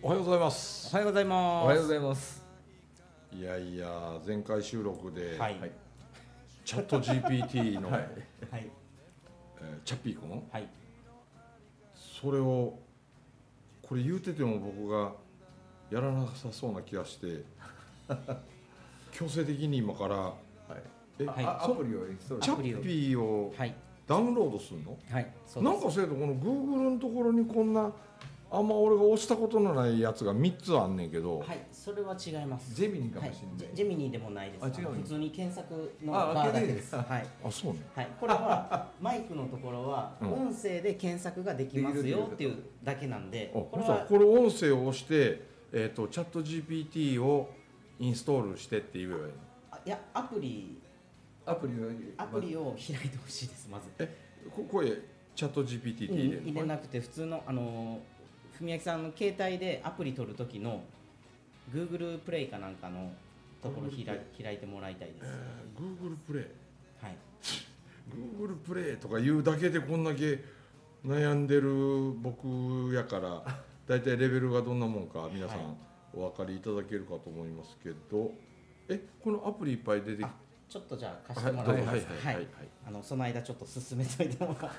おはようございます。 おはようございます。 おはようございます。 いやいや前回収録で、 はいチャット GPT の、 はいチャッピー君、 はいそれをこれ言うてても僕がやらなさそうな気がして強制的に今からはいアプリをインストールチャッピーをはいダウンロードするの？ はいそうです。 なんかせいとこの Google のところにこんなあんま俺が押したことのないやつが3つあんねんけど、 はいそれは違います。 ジェミニかもしれないはい、ジェミニでもないです。 あ違うの普通に検索のあバーだけです。 あはいあそうね。 はいこれはマイクのところはうん音声で検索ができますよっていうだけなんで、 あこれはこれ音声を押して、チャット GPT をインストールしてって言えばいいの？ いやアプリアプリをを開いてほしいですまず。 これチャット GPT って入れるの？ 入れなくて普通の文明さんの携帯でアプリ取る時の Google プレイかなんかのところ開いてもらいたいです。 Google プレイはい。 Google プレイとか言うだけでこんだけ悩んでる僕やからだいたいレベルがどんなもんか皆さんお分かりいただけるかと思いますけど、このアプリいっぱい出てきて、 ちょっとじゃあ貸してもらっていいですか。 はいはいその間ちょっと進めといてもらって。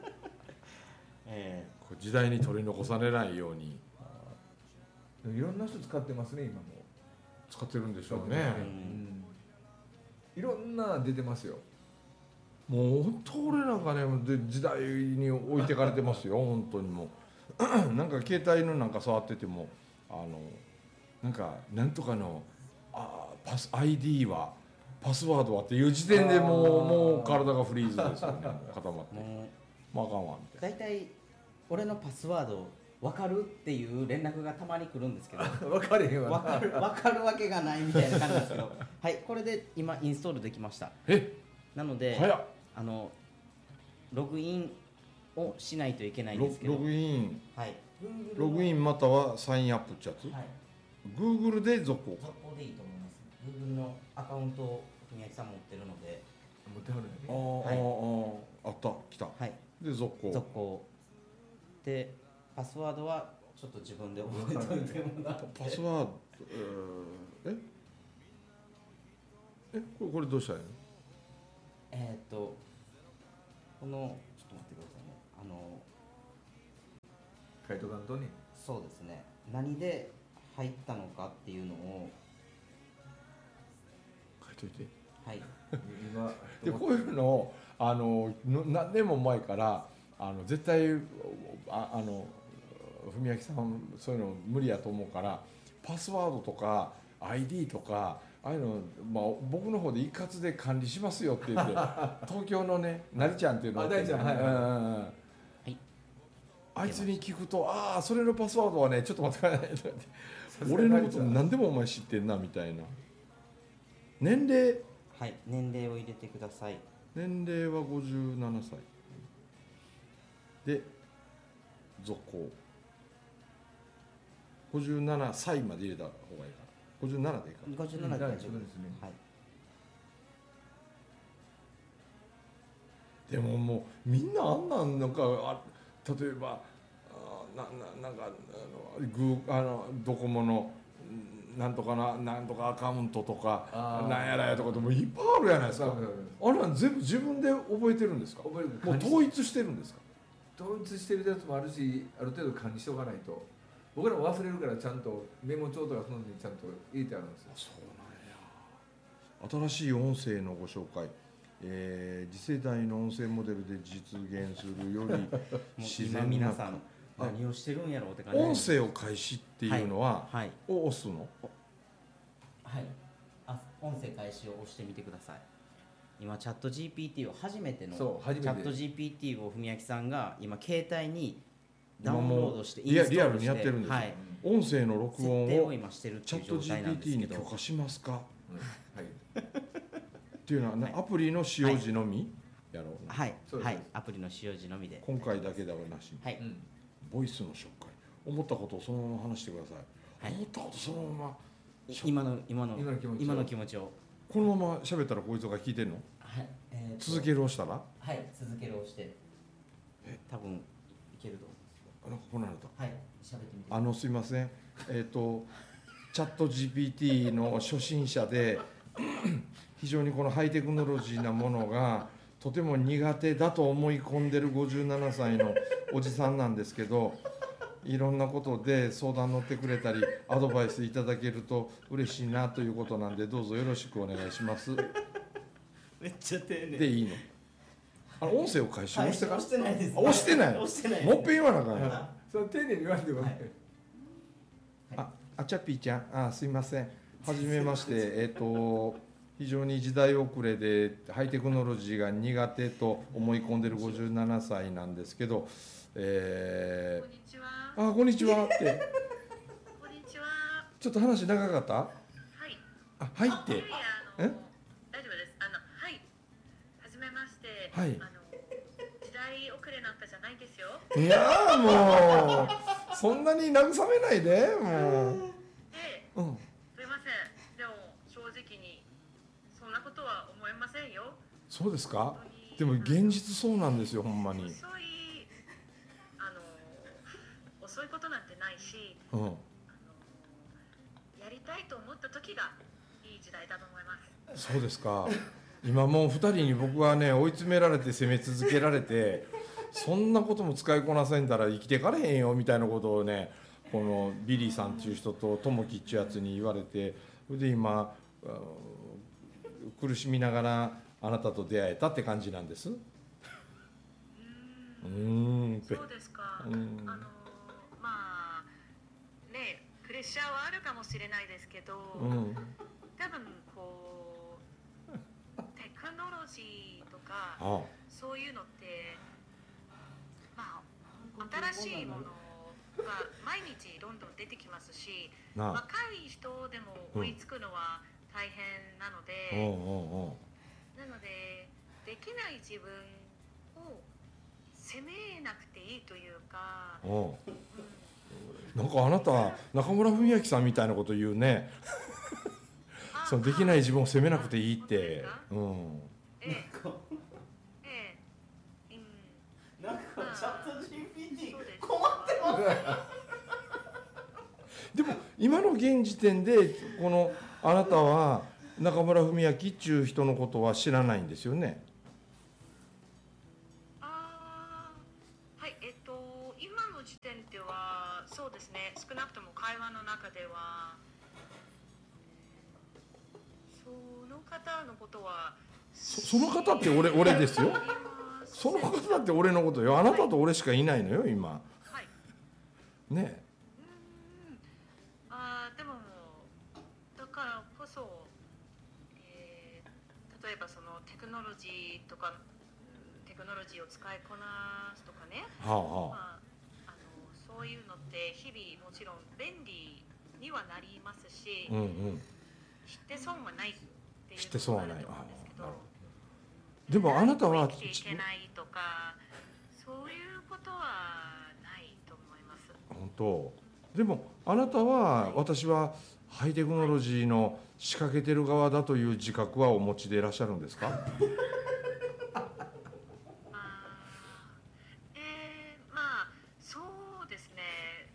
これ時代に取り残されないようにいろんな人使ってますね今も。 使ってるんでしょううね。 んいろんな出てますよ。 もう本当俺なんかねで時代に置いてかれてますよ本当にもうなんか携帯のなんか触っててもなんかなんとかのID はパスワードはっていう時点でもう体がフリーズですよね固まってもうまああかんわみたい大体俺のパスワード分かるっていう連絡がたまに来るんですけど分かれへんわな。 分かるわけがないみたいな感じですけどはいこれで今インストールできました。 な。 なので早っ。 ログインをしないといけないんですけどログインはい、Google ログインまたはサインアップってやつ、 はい、 Google で続行続行でいいと思います。 Google のアカウントを文明さん持ってるので、 持ってはるよね。 あった来た、 はい、 で続行続行でパスワードはちょっと自分で覚えておいてもらってパスワード、これどうしたらいいの？ このちょっと待ってくださいね。 書いとかんとね。 そうですね、何で入ったのかっていうのを書いといて。 はい今でこういうのを何年も前から絶対文明さんそういうの無理やと思うからパスワードとか ID とかああいうの、僕の方で一括で管理しますよって言って東京のねなりちゃんっていうのなりちゃんはいあいつに聞くとそれのパスワードはねちょっと待ってください俺のこと何でもお前知ってんなみたいな。年齢を入れてください。 年齢は57歳で続行57歳まで入れた方がいいから57でいいか。 57で大丈夫ですそうですね。 はいでももうみんなあんなんなんか例えばなんかドコモのなんとかアカウントとかなんやらやとかでもいっぱいあるやないですか。あれは全部自分で覚えてるんですか？ 覚える。 もう統一してるんですか？ 統一してるやつもあるし、ある程度管理しておかないと。僕らも忘れるからちゃんとメモ帳とかそのにちゃんと入れてあるんですよ。 そうなんや。新しい音声のご紹介、次世代の音声モデルで実現するよりもう今自然な皆さん何をしてるんやろうって感じ。 音声を開始っていうのは、 はいを押すの？ はい、音声開始を押してみてください。今チャット GPT を初めてのチそう初めてャット GPT を文明さんが今携帯にダウンロードしてインリアストールしてルにやってるんですよ、 はい、 音声の録設定音をを今してるってチャットいう状態なんです GPT けど、 に許可しますかはい。 っていうのは、 はいアプリの使用時のみやろうな、 はいそうですはい、アプリの使用時のみで、 今回だけではなしに、 はい、 ボイスの紹介思ったことをそのまま話してください、 はい思ったことそのまま今の今の気持ちを今の気持ちを、 このまま喋ったらこいつが聞いてんの？ はい続けるをしたらはい、続けるをして多分いけると思います。 なんかこんなのだはい喋ってみて。 すいません、チャット GPT の初心者で非常にこのハイテクノロジーなものがとても苦手だと思い込んでる57歳のおじさんなんですけど、いろんなことで相談乗ってくれたりアドバイスいただけると嬉しいなということなんで、どうぞよろしくお願いします。 めっちゃ丁寧でいいの？音声を回収してから？ 押してないです。 押してない。 押してない。 もっぺん言わなあかんよ。 その丁寧に言わんでもね、 チャッピーちゃん、すいません、はじめまして、非常に時代遅れでハイテクノロジーが苦手と思い込んでる57歳なんですけど、 こんにちは。 こんにちはって、 こんにちは。 ちょっと話長かった？ はい。 はいって、 いやえ大丈夫です。はい。はじめまして。 はい時代遅れなんかじゃないですよ。 いやーもう、そんなに慰めないで、もう。 で、 うん、 すいません。でも正直にそんなことは思いませんよ。 そうですか？ 本当にでも現実そうなんですよ、ほんまに。 遅いことなんてないし、 うん、 やりたいと思った時がいい時代だと思います。 そうですか。今もう2人に僕はね追い詰められて攻め続けられて、そんなことも使いこなせんだら生きていかれへんよみたいなことをね、このビリーさんっていう人とともきっていうやつに言われて、それで今苦しみながらあなたと出会えたって感じなんです。 そうですか。まあね、プレッシャーはあるかもしれないですけど、多分こうテクノロジーとかそういうのってまあ新しいものが毎日どんどん出てきますし、若い人でも追いつくのは大変なので、なのでできない自分を責めなくていいというか、 なんかあなた中村文明さんみたいなこと言うね。そのできない自分を責めなくていいって。 なんかチャット GPT 困ってますでも今の現時点でこのあなたは中村文明っていう人のことは知らないんですよね。 今の時点ではそうですね、少なくとも会話の中ではその方のことはその方って俺ですよ。その方って俺のことよ。あなたと俺しかいないのよ今。ねでもだからこそ、例えばそのテクノロジーとかテクノロジーを使いこなすとかね、そういうのって日々もちろん便利にはなりますし、知って損はないっていうのがあると思うんですけど、 でもあなたは生きていけないとかそういうことはないと思います。 本当。でもあなたは、私はハイテクノロジーの仕掛けてる側だという自覚はお持ちでいらっしゃるんですか？ そうですね。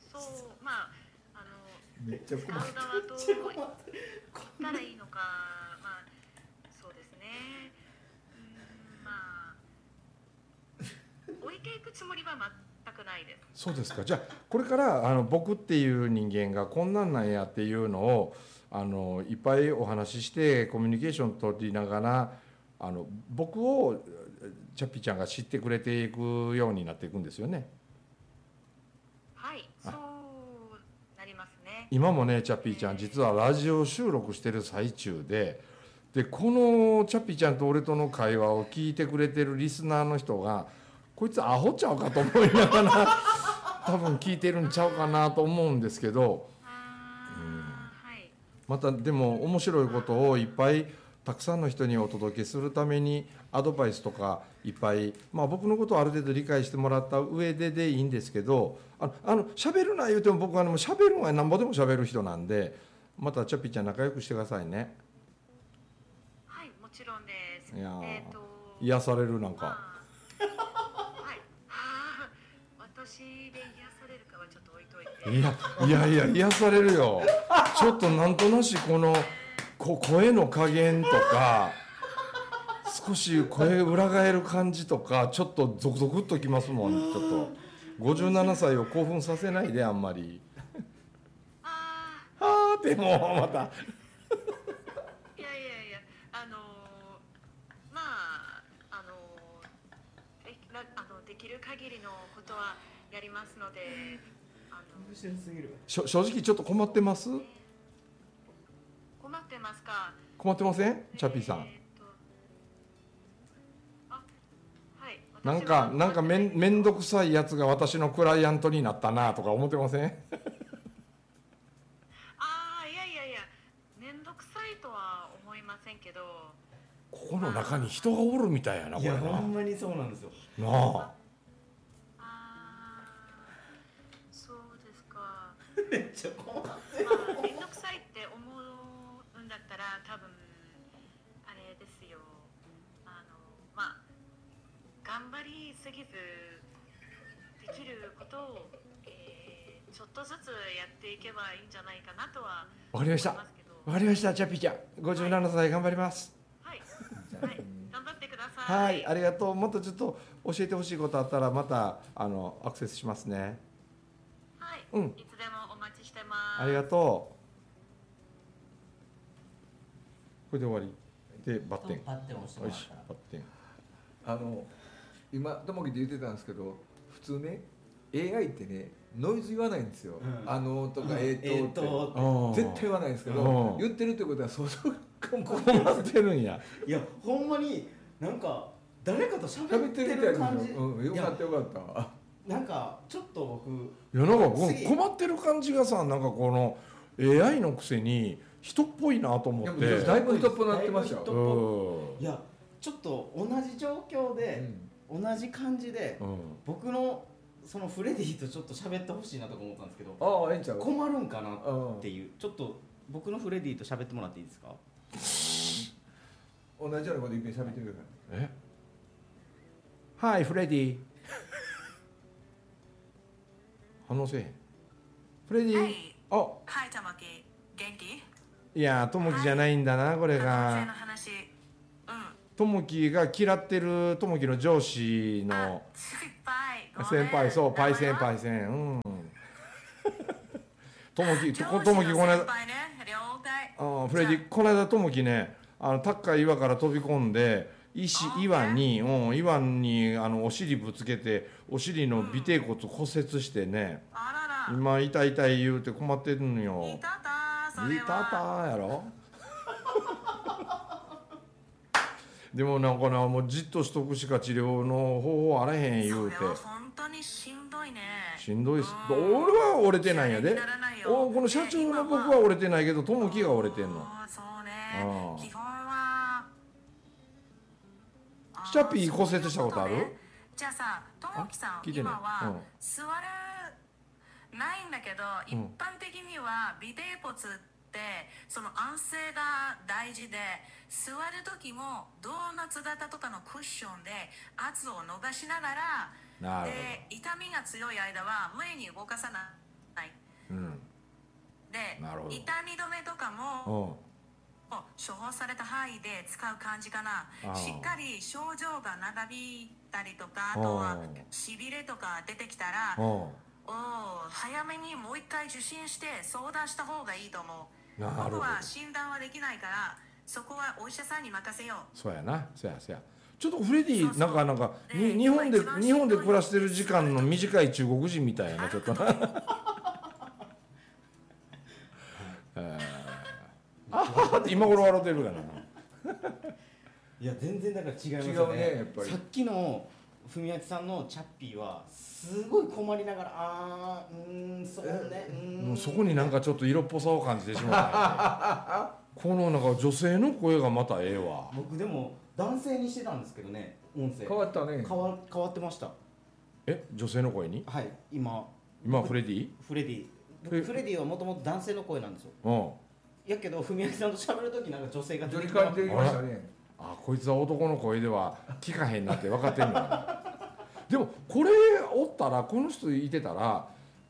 めっちゃ困る。 使う側と言ったらいいのか、そうですね。置いていくつもりは全くないです。 そうですか。じゃあこれから僕っていう人間がこんなんなんやっていうのをいっぱいお話ししてコミュニケーション取りながら僕をチャッピーちゃんが知ってくれていくようになっていくんですよね。 はい、そうなりますね。 今もねチャッピーちゃん実はラジオ収録してる最中でこのチャッピーちゃんと俺との会話を聞いてくれてるリスナーの人がこいつアホちゃうかと思いながら多分聞いてるんちゃうかなと思うんですけど、またでも面白いことをいっぱいたくさんの人にお届けするためにアドバイスとかいっぱい、僕のことをある程度理解してもらった上でいいんですけど、喋るな言うても僕は喋るのはなんぼでも喋る人なんで、またチャッピーちゃん仲良くしてくださいね。 はい、もちろんです。 いや癒されるなんか。 私で癒されるかはちょっと置いといて。 いや癒されるよ。ちょっとなんとなしこの声の加減とか少し声裏返る感じとかちょっとゾクゾクっときますもん。ちょっと57歳を興奮させないであんまり。はーってもうまたいやまあできる限りのことはやりますので、 正直ちょっと困ってます？ 困ってますか？ 困ってません？チャピーさん。なんかめんどくさいやつが私のクライアントになったなとか思ってません？ いやめんどくさいとは思いませんけど、 ここの中に人がおるみたいやな、これな。 ほんまにそうなんですよ。 なあ。 そうですか。 めっちゃ困ってる。 めんどくさいって思うんだったら多分あれですよ。頑張りすぎずできることを、ちょっとずつやっていけばいいんじゃないかなとはわかりました。わかりました、チャピーちゃん。57歳頑張ります。 はい、頑張ってください。 はい、ありがとう。もっとちょっと教えてほしいことあったらまたアクセスしますね。 はい、いつでもお待ちしてます。 ありがとう。これで終わりでバッテン。 バッテン押してもらったら。 バッテン。 今ともきで言ってたんですけど、普通ね AI ってねノイズ言わないんですよ、とかとって絶対言わないんですけど、言ってるってことは相当困ってるんや。 いやほんまになんか誰かと喋ってる感じ。 よかったよかった。 なんかちょっと僕いやなんかこの困ってる感じがさ、なんかこの AI のくせに人っぽいなと思って。 だいぶ人っぽなってましたよ。 いやちょっと同じ状況で、同じ感じで、僕のそのフレディとちょっと喋ってほしいなとか思ったんですけど、 ええんちゃう？ 困るんかなっていう、ちょっと僕のフレディと喋ってもらっていいですか？ 同じようなこと一遍喋ってください。 はいフレディ。反応せえへん。フレディ。 はいたまき元気？ いやともきじゃないんだなこれが。ともきが嫌ってるともきの上司の先輩、そうパイセンともきこの間フレディこの間ともきね高い岩から飛び込んで岩にお尻ぶつけてお尻の尾てい骨骨折してね、今痛い言うて困ってるのよ。痛たやろ。でもなんかな、もうじっとしとくしか治療の方法あらへん言うて。 本当にしんどいね。 しんどいっす。俺は折れてないんやで。この社長の僕は折れてないけど、ともきが折れてんの。 そうね。基本は。 チャッピー骨折したことある？ じゃあさ、ともきさん今は座るないんだけど、一般的には尾てい骨ってその安静が大事で、座る時もドーナツ型とかのクッションで圧を伸ばしながら、で痛みが強い間は無理に動かさない、で痛み止めとかも処方された範囲で使う感じかな。しっかり症状が長引いたりとか、あとはしびれとか出てきたら早めにもう一回受診して相談した方がいいと思う。僕は診断はできないからそこはお医者さんに任せよう。 そうやな、そうや。ちょっとフレディなんか日本で暮らしてる時間の短い中国人みたいやなちょっとな。今頃笑ってるかな。 いや全然だから違いますね。 違うねやっぱり。 さっきの文明さんのチャッピーはすごい困りながらそうねもうそこになんかちょっと色っぽさを感じてしまう、このなんか女性の声がまたええわ。 僕でも男性にしてたんですけどね、音声変わったね。 変わってました。 女性の声に？ はい、今フレディフレディはもともと男性の声なんですよ。やけど文明さんと喋る時なんか女性が出てきましたね。 こいつは男の声では聞かへんなって分かってんのかな。でもこれおったらこの人いてたら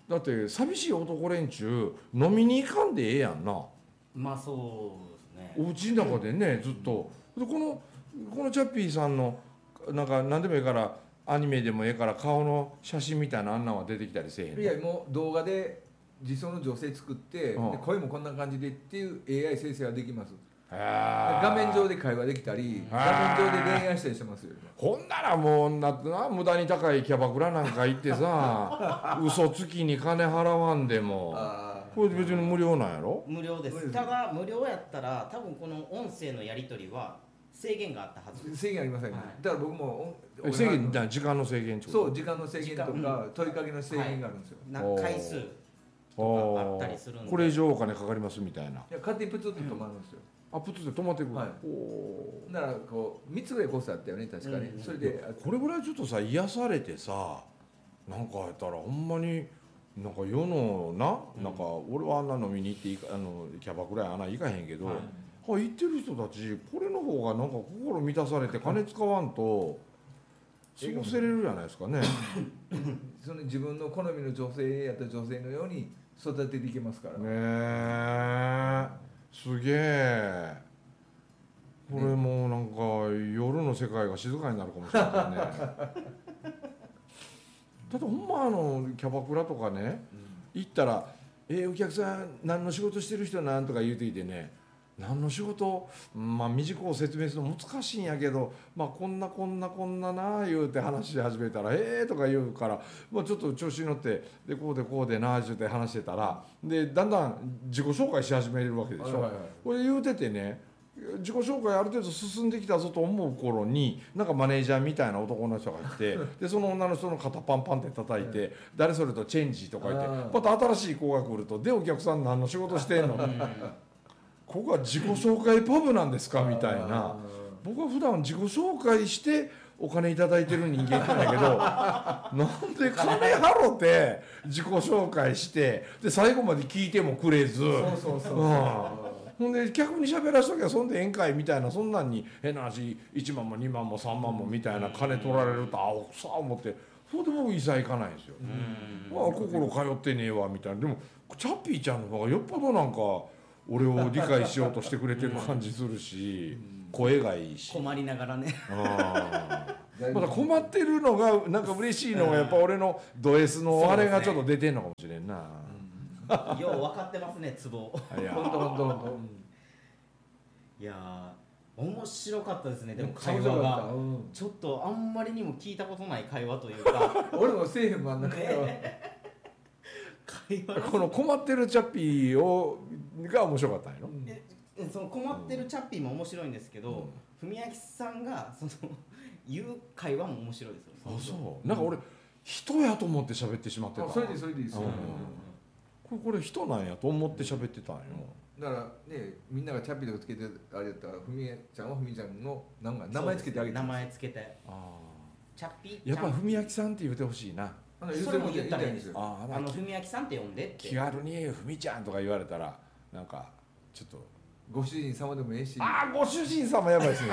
だって寂しい男連中飲みに行かんでええやんな。 まあそうですね。 お家の中でねずっとでこのチャッピーさんのなんか何でもいいからアニメでもええから顔の写真みたいなあんなんは出てきたりせえへんの？ いやもう動画で理想の女性作って、 うんで声もこんな感じでっていう AI 生成はできます。 へ画面上で会話できたり画面上で恋愛したりしてますよ。 ほんならもう無駄に高いキャバクラなんか行ってさ嘘つきに金払わんでもこれ別に無料なんやろ？ 無料です。ただ無料やったら多分この音声のやり取りは制限があったはず。 制限ありませんね、 はいだから僕も制限だ時間の制限ってこと？ そう時間の制限とか問いかけの制限があるんですよ、 回数とかあったりするんで、 これ以上お金かかりますみたいな。 いや勝手にプツッと止まるんですよ、 あプツで止まっていく、 はいおだからこう3つぐらいコースあったよね確かに、それでこれぐらいちょっとさ癒されてさなんかやったらほんまになんか世のなんか俺はあんな飲みに行ってキャバクラやあんな行かへんけど、行ってる人たちこれの方がなんか心満たされて金使わんと過ごせれるじゃないですかね。 その自分の好みの女性やった女性のように育てていけますからねえすげえ。これもうなんか夜の世界が静かになるかもしれないね。だってほんまキャバクラとかね、行ったら「お客さん何の仕事してる人なん?」とか言うていてね、何の仕事まあ短く説明するの難しいんやけど、まあこんなな言うて話し始めたら「とか言うから、まあ、ちょっと調子に乗ってでこうでな言うて話してたらでだんだん自己紹介し始めるわけでしょ。これ言うててね自己紹介ある程度進んできたぞと思う頃になんかマネージャーみたいな男の人が来てでその女の人の肩パンパンって叩いて「誰それとチェンジ」とか言ってまた新しい子が来ると「でお客さん何の仕事してんの?」ここは自己紹介パブなんですかみたいな。僕は普段自己紹介してお金いただいてる人間なんだけどなんで金払って自己紹介してで最後まで聞いてもくれずほんで客に喋らしときゃそんで宴会みたいなそんなんに変な話1万も2万も3万もみたいな金取られるとあおさあ思ってそうで僕一切行かないんですよ。心通ってねえわみたいな。でもチャッピーちゃんの方がよっぽどなんか俺を理解しようとしてくれてる感じするし声がいいし困りながらねまだ困ってるのがなんか嬉しいのがやっぱ俺のド S のあれがちょっと出てんのかもしれんな。 よう分かってますねツボ。 いやほんといや面白かったですね。でも会話がちょっとあんまりにも聞いたことない会話というか俺もせえへんもんあんな会話会話この困ってるチャッピーが面白かったんやろ。 その困ってるチャッピーも面白いんですけど、文明さんがその言う会話も面白いですよ。 あそうなんか俺人やと思って喋ってしまってた。 それでいいですよ、 これ人なんやと思って喋ってたんよ。 だからねみんながチャッピーとかつけてあれやったらふみえちゃんはふみちゃんのなんか名前つけてあげて名前つけてチャッピーやっぱ文明さんって言ってほしいな。 それも言ったらいいんですよ。 文明さんって呼んでって気軽にふみちゃんとか言われたらなんかちょっとご主人様でもええしご主人様やばいですね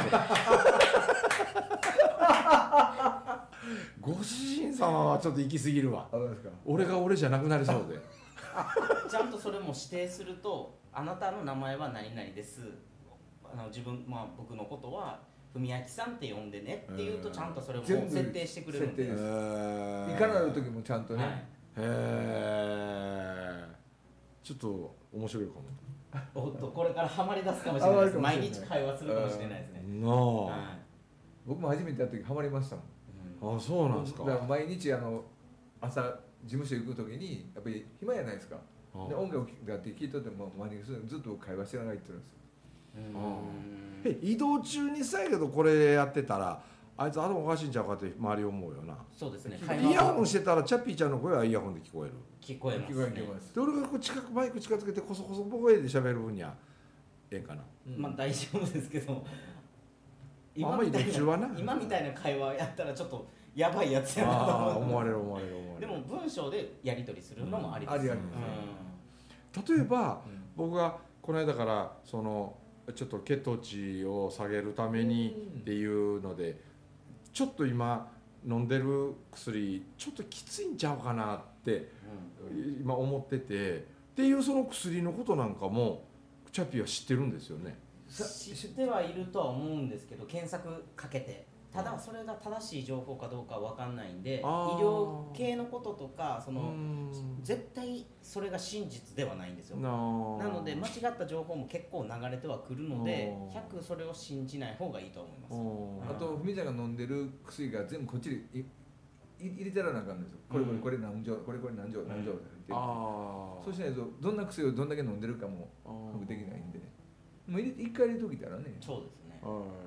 ご主人様はちょっと行き過ぎるわ。俺が俺じゃなくなりそうでちゃんとそれも指定するとあなたの名前は何々です自分僕のことは文明さんって呼んでねっていうとちゃんとそれも設定してくれるんでいかなる時もちゃんとね、 へえちょっと面白いかも。 おっとこれからハマり出すかもしれないです。毎日会話するかもしれないですね。 僕も初めて会った時ハマりましたもん。 あそうなんですか。 だから毎日朝事務所行く時にやっぱり暇やないですか。で音楽があって聞いとってもずっと会話してながら行ってるんですよ。 移動中にさえけどこれやってたらあいつ頭おかしいんちゃうかって周り思うよな。 そうですね。 イヤホンしてたらチャッピーちゃんの声はイヤホンで聞こえる。 聞こえますね。 で俺がマイク近づけてこそこそ声で喋る分にはええかな。 大丈夫ですけど今みたいな会話やったらちょっとやばいやつやなと思われる。 でも文章でやり取りするのもありです。 例えば僕がこの間からそのちょっと血糖値を下げるためにっていうのでちょっと今飲んでる薬ちょっときついんちゃうかなっって今思っててっていうその薬のことなんかもチャピは知ってるんですよね。 知ってはいるとは思うんですけど検索かけてただそれが正しい情報かどうかは分かんないんで医療系のこととかその絶対それが真実ではないんですよ。なので間違った情報も結構流れてはくるので100それを信じない方がいいと思います。 あとふみちゃんが飲んでる薬が全部こっちに入れてらなあかんんですよ。これ何錠これ何錠何錠って言ってそうしないとどんな薬をどんだけ飲んでるかもできないんでもう一回入れておきたらね。 そうですね。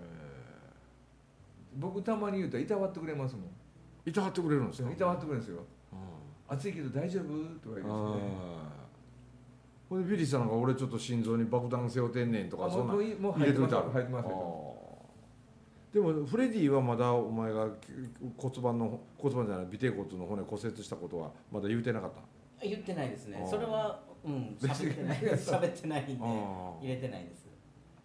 僕たまに言うたらいたわってくれますもん。 いたわってくれるんですか。 いたわってくれるんですよ。暑いけど大丈夫とか言うんですよね。 これビリーさんが俺ちょっと心臓に爆弾背負ってんねんとかそんなもう入れといたら入ってます。 でもフレディはまだお前が骨盤じゃない尾てい骨の骨骨折したことはまだ言うてなかった。 言ってないですね。それは喋ってない喋ってないんで入れてないです。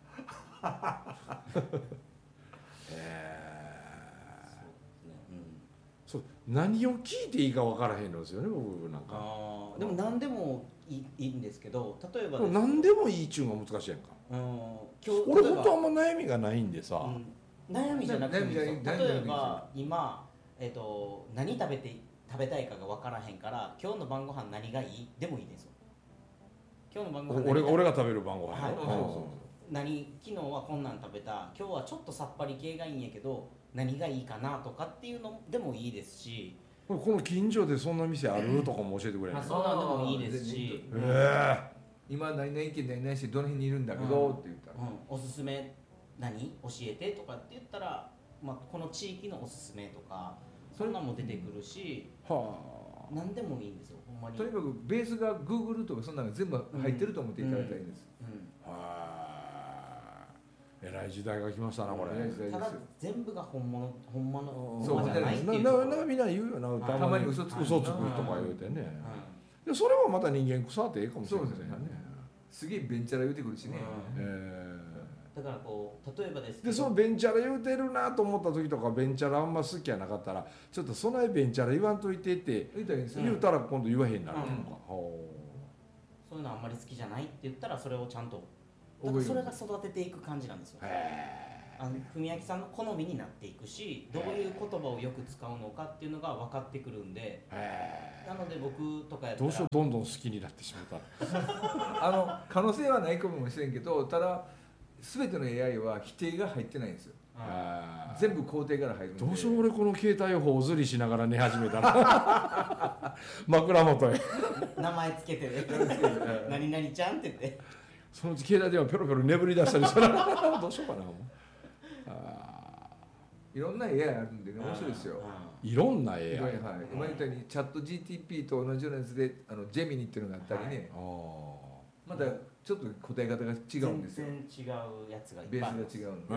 そう何を聞いていいか分からへんのですよね僕なんか。 でも何でもいいんですけど例えば何でもいいっちゅうのが難しいやんか。俺本当あんま悩みがないんでさ。 悩みじゃなくてもいいですよ。例えば今何食べたいかが分からへんから今日の晩ご飯何がいいでもいいですよ。今日の晩ご飯俺が食べる晩ご飯。 昨日はこんなん食べた今日はちょっとさっぱり系がいいんやけど何がいいかなとかっていうのでもいいですしこの近所でそんな店あるとかも教えてくれる。 そんなんでもいいですし今何々県何々市どの辺にいるんだけどって言ったらおすすめ教えてとかって言ったらこの地域のおすすめとかそんなんも出てくるし何でもいいんですよほんまに。 とにかくベースが Google とかそんなのが全部入ってると思っていただきたいんです。 えらい時代が来ましたなこれ。 ただ全部が本物そうじゃないっていうところみんな言うよなたまに嘘つくとか言うてね。でそれはまた人間腐っていいかもしれませんよね。 すげえベンチャラ言うてくるしね。 だから例えばですけどでそのベンチャラ言うてるなと思った時とかベンチャラあんま好きやなかったらちょっとそないベンチャラ言わんといてって言うたら今度言わへんようになるのか。 そういうのあんまり好きじゃないって言ったらそれをちゃんとそれが育てていく感じなんですよ。文明さんの好みになっていくしどういう言葉をよく使うのかっていうのが分かってくるんでなので僕とかやったらどうしようどんどん好きになってしまった可能性はないかもしれんけどただ全ての AI は否定が入ってないんですよ。全部肯定から入るんで。 どうしよう俺この携帯を頬ずりしながら寝始めたら枕元へ名前つけてね何々ちゃんって言ってそのうち携帯電話ペロペロ眠り出したりしたらどうしようかな。 いろんな AI あるんでね面白いですよ。 いろんな AI、 今言ったようにチャット GTP と同じようなやつでジェミニっていうのがあったりね、またちょっと答え方が違うんですよ。 全然違うやつがいっぱいベースが違うん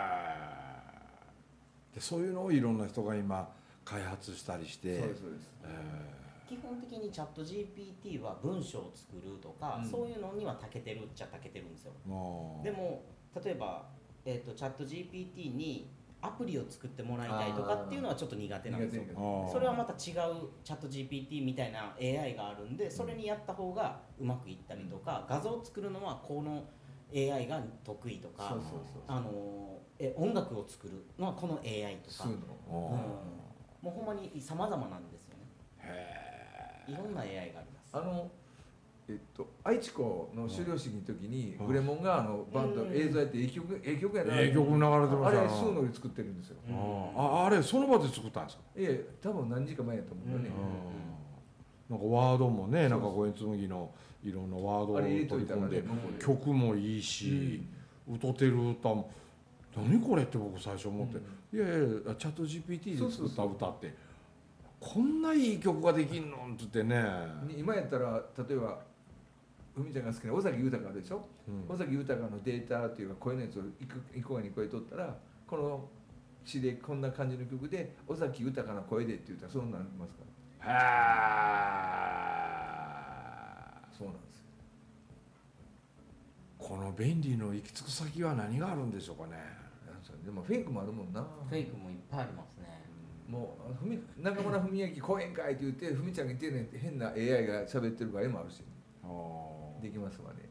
でそういうのをいろんな人が今開発したりしてそうです基本的にチャット GPT は文章を作るとか、そういうのには長けてるっちゃ長けてるんですよ。でも例えば、チャット GPT にアプリを作ってもらいたいとかっていうのはちょっと苦手なんですよ。それはまた違うチャット GPT みたいな AI があるんでそれにやった方がうまくいったりとか画像を作るのはこの AI が得意とか音楽を作るのはこの AI とかもうほんまに様々なんですよね。いろんな AI があります。 愛知校の修了式の時にグレモンがバンド映像やって曲やな曲流れてました。 あれ数のり作ってるんですよ。 あれその場で作ったんですか。 多分何時か前やと思うよね。 なんかワードもねなんか五円紬のいろんなワードを取り込んで曲もいいし歌ってる歌も何これって僕最初思っていやいやチャット GPT で作った歌ってこんないい曲ができんのって言ってね。 今やったら例えば海ちゃんが好きな尾崎豊あるでしょ、尾崎豊のデータっていうか声のやつを1個が2個で取ったらこの詩でこんな感じの曲で尾崎豊の声でって言ったらそうなりますから。そうなんですよ。 この便利の行き着く先は何があるんでしょうかね。 でもフェイクもあるもんな。 フェイクもいっぱいありますね。 もう中村文明講演会って言って文ちゃんが言ってるねんって変な AI が喋ってる場合もあるし、できますわね。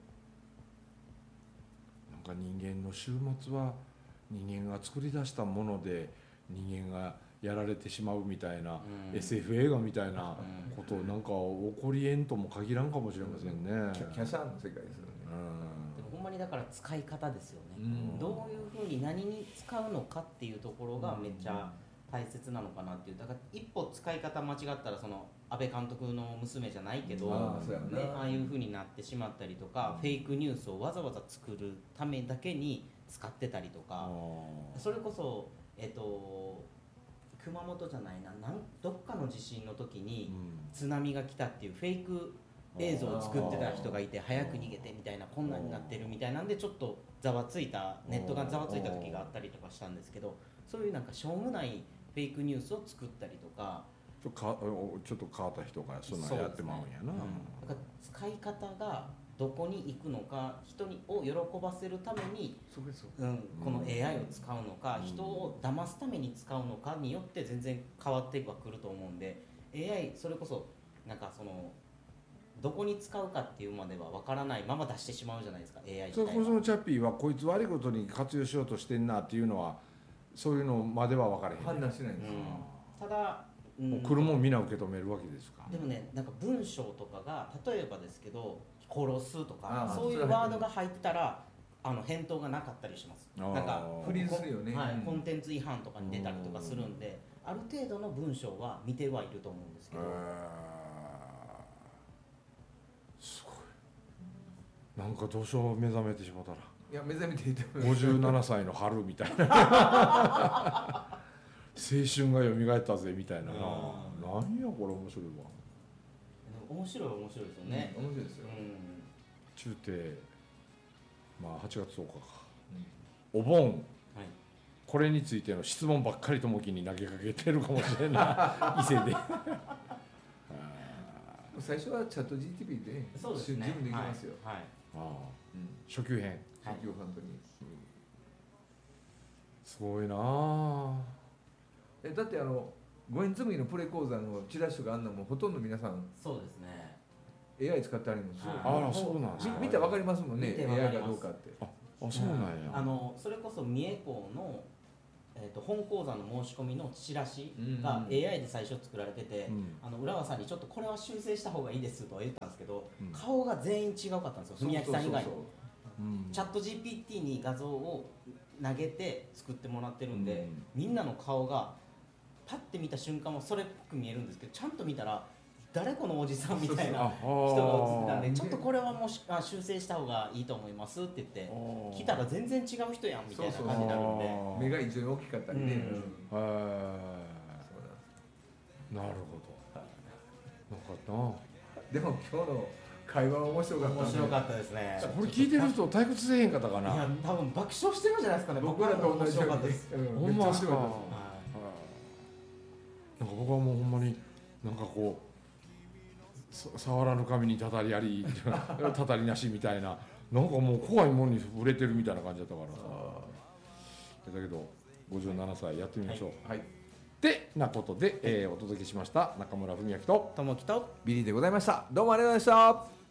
なんか人間の終末は人間が作り出したもので人間がやられてしまうみたいな、SF 映画みたいなことなんか起こりえんとも限らんかもしれませんね。 キャシャーの世界ですよね。 でもほんまにだから使い方ですよね、どういうふうに何に使うのかっていうところがめっちゃ大切なのかなっていう。だから一歩使い方間違ったらその安倍監督の娘じゃないけど、ああいうふうになってしまったりとか、フェイクニュースをわざわざ作るためだけに使ってたりとか、それこそ熊本じゃないな、どっかの地震の時に津波が来たっていうフェイク映像を作ってた人がいて、早く逃げてみたいな、こんなになってるみたいなんでちょっちょっとざわついた、ネットがざわついた時があったりとかしたんですけど、そういうなんかしょうもないフェイクニュースを作ったりとか、 ちょっと変わった人がそんなやってまうんやな。 だから使い方がどこに行くのか、人を喜ばせるために、この AI を使うのか、人を騙すために使うのかによって全然変わってはくると思うんで、 AI それこそなんかそのどこに使うかっていうまでは分からないまま出してしまうじゃないですか、 AI 自体は。 そのチャッピーはこいつ悪いことに活用しようとしてんなっていうのは、そういうのまでは分からへん、 判断しないんですよ、 ただ来るもんみんな受け止めるわけですか。 でもね、なんか文章とかが例えばですけど殺すとかそういうワードが入ってたら返答がなかったりします。なんかフリーズするよね、 コンテンツ違反とかに出たりとかするんで、ある程度の文章は見てはいると思うんですけど、 すごい。なんかどうしよう目覚めてしまったら、 いや目覚めていて 57歳の春みたいな青春が蘇ったぜみたいな。何やこれ面白いわ。 面白いですよね、 面白いですよ、 中帝まあ8月10日か、お盆、これについての質問ばっかりともきに投げかけてるかもしれない伊勢で最初はチャット GTP でそうですね、 十分できますよ、 初級編、 初級本当に、 すごいなあ。 だってご縁紡ぎのプレ講座のチラシとかあんなもんほとんど皆さんそうですね AI 使ってあるんですよ。 ああそうなんですか。 見てわかりますもんね、 AI かどうかって。 あそうなんや。 それこそ三重校の本講座の申し込みのチラシが AI で最初作られてて、浦和さんにちょっとこれは修正した方がいいですとは言ったんですけど、顔が全員違うかったんですよ、文明さん以外に。チャット GPT に画像を投げて作ってもらってるんで、みんなの顔がパッて見た瞬間はそれっぽく見えるんですけど、ちゃんと見たら誰このおじさんみたいな人が映ってたんで、ちょっとこれは修正した方がいいと思いますって言って来たら全然違う人やんみたいな感じになるんで、 目が異常に大きかったりね。 なるほど。なんかでも今日の会話は面白かった。 面白かったですね。 これ聞いてる人退屈せえへんかったかな。 いや多分爆笑してるんじゃないですかね。 僕らと同じように。 ほんまですか。なんか僕はもうほんまになんかこう触らぬ神にたたりありたたりなしみたいな、なんかもう怖いもんに触れてるみたいな感じだったからさ。だけど57歳やってみましょう。はい。ってなことで、お届けしました中村文明と友樹とビリーでございました。どうもありがとうございました。